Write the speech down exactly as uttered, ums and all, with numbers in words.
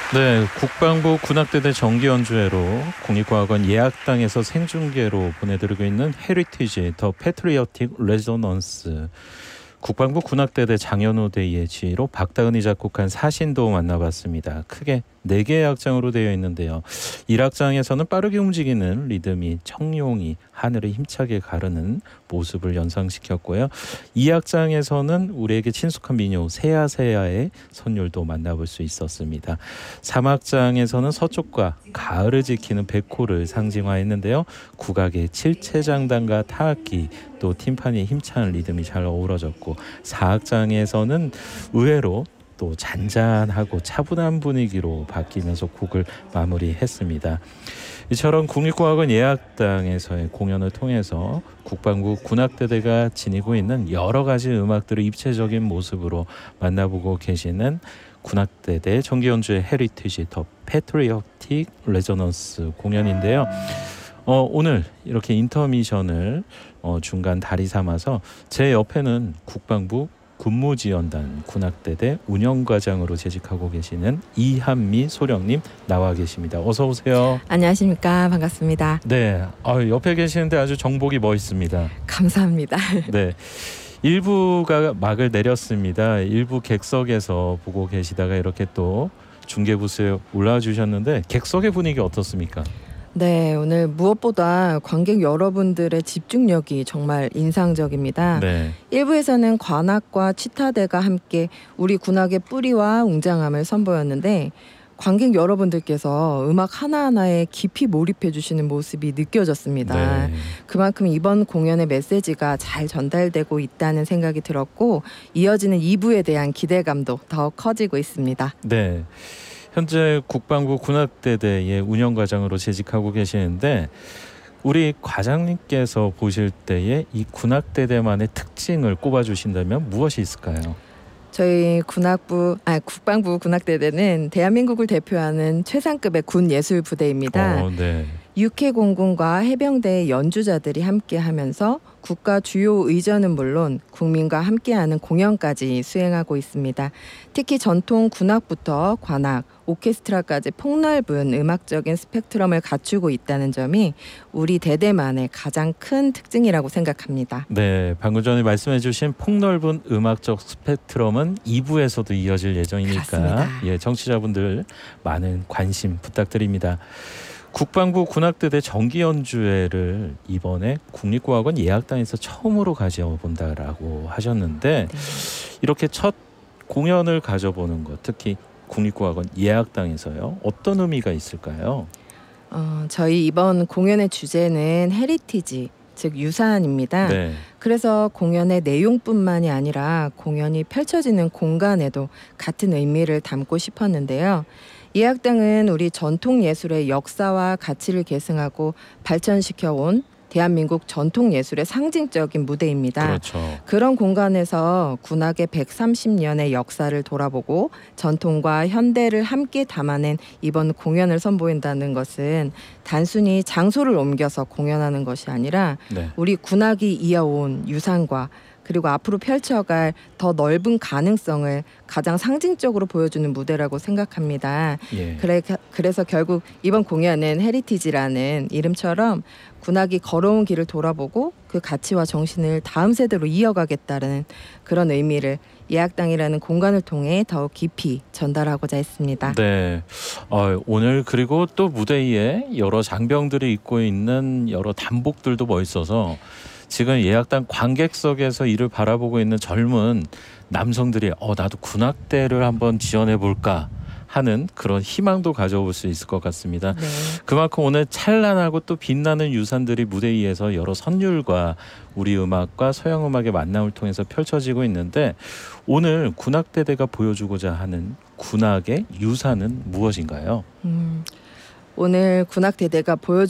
네, 국방부 군악대대 정기연주회로 국립과학원 예학당에서 생중계로 보내드리고 있는 헤리티지 더 패트리어틱 레조넌스, 국방부 군악대대 장현우 대위의 지휘로 박다은이 작곡한 사신도 만나봤습니다. 크게 네 개의 악장으로 되어 있는데요. 일 악장에서는 빠르게 움직이는 리듬이 청룡이 하늘을 힘차게 가르는 모습을 연상시켰고요. 이 악장에서는 우리에게 친숙한 민요 세야세야의 선율도 만나볼 수 있었습니다. 삼 악장에서는 서쪽과 가을을 지키는 백호를 상징화했는데요. 국악의 칠체장단과 타악기 또 팀파니의 힘찬 리듬이 잘 어우러졌고, 사 악장에서는 의외로 또 잔잔하고 차분한 분위기로 바뀌면서 곡을 마무리했습니다. 이처럼 국립과학원 예학당에서의 공연을 통해서 국방부 군악대대가 지니고 있는 여러 가지 음악들을 입체적인 모습으로 만나보고 계시는 군악대대 정기연주회 헤리티지 더 패트리어틱 레조넌스 공연인데요. 어, 오늘 이렇게 인터미션을 어, 중간 다리 삼아서 제 옆에는 국방부 군무지원단 군악대대 운영과장으로 재직하고 계시는 이한미 소령님 나와 계십니다. 어서 오세요. 안녕하십니까. 반갑습니다. 네, 아, 옆에 계시는데 아주 정복이 멋있습니다. 감사합니다. 네, 일부가 막을 내렸습니다. 일부 객석에서 보고 계시다가 이렇게 또 중계부스에 올라와 주셨는데 객석의 분위기 어떻습니까? 네, 오늘 무엇보다 관객 여러분들의 집중력이 정말 인상적입니다. 네. 일부에서는 관악과 치타대가 함께 우리 군악의 뿌리와 웅장함을 선보였는데, 관객 여러분들께서 음악 하나하나에 깊이 몰입해 주시는 모습이 느껴졌습니다. 네. 그만큼 이번 공연의 메시지가 잘 전달되고 있다는 생각이 들었고, 이어지는 이 부에 대한 기대감도 더 커지고 있습니다. 네. 현재 국방부 군악대대의 운영과장으로 재직하고 계시는데, 우리 과장님께서 보실 때에 이 군악대대만의 특징을 꼽아주신다면 무엇이 있을까요? 저희 군악부, 아 국방부 군악대대는 대한민국을 대표하는 최상급의 군 예술 부대입니다. 어, 네. 육해공군과 해병대의 연주자들이 함께하면서 국가 주요 의전은 물론 국민과 함께하는 공연까지 수행하고 있습니다. 특히 전통 군악부터 관악, 오케스트라까지 폭넓은 음악적인 스펙트럼을 갖추고 있다는 점이 우리 대대만의 가장 큰 특징이라고 생각합니다. 네, 방금 전에 말씀해 주신 폭넓은 음악적 스펙트럼은 이 부에서도 이어질 예정이니까 그렇습니다. 예, 청취자분들 많은 관심 부탁드립니다. 국방부 군악대대 정기연주회를 이번에 국립과학원 예학당에서 처음으로 가져본다라고 하셨는데, 네. 이렇게 첫 공연을 가져보는 것, 특히 국립과학원 예학당에서요, 어떤 의미가 있을까요? 어, 저희 이번 공연의 주제는 헤리티지, 즉 유산입니다. 네. 그래서 공연의 내용뿐만이 아니라 공연이 펼쳐지는 공간에도 같은 의미를 담고 싶었는데요. 예학당은 우리 전통 예술의 역사와 가치를 계승하고 발전시켜 온 대한민국 전통 예술의 상징적인 무대입니다. 그렇죠. 그런 공간에서 군악의 백삼십 년의 역사를 돌아보고 전통과 현대를 함께 담아낸 이번 공연을 선보인다는 것은 단순히 장소를 옮겨서 공연하는 것이 아니라 네. 우리 군악이 이어온 유산과 그리고 앞으로 펼쳐갈 더 넓은 가능성을 가장 상징적으로 보여주는 무대라고 생각합니다. 예. 그래, 그래서 결국 이번 공연은 헤리티지라는 이름처럼 군악이 걸어온 길을 돌아보고 그 가치와 정신을 다음 세대로 이어가겠다는 그런 의미를 예학당이라는 공간을 통해 더욱 깊이 전달하고자 했습니다. 네. 어, 오늘 그리고 또 무대 위에 여러 장병들이 입고 있는 여러 단복들도 멋있어서 지금 예학당 관객석에서 이를 바라보고 있는 젊은 남성들이 어 나도 군악대를 한번 지원해 볼까 하는 그런 희망도 가져볼 수 있을 것 같습니다. 네. 그만큼 오늘 찬란하고 또 빛나는 유산들이 무대 위에서 여러 선율과 우리 음악과 서양 음악의 만남을 통해서 펼쳐지고 있는데, 오늘 군악대대가 보여주고자 하는 군악의 유산은 무엇인가요? 음, 오늘 군악대대가 보여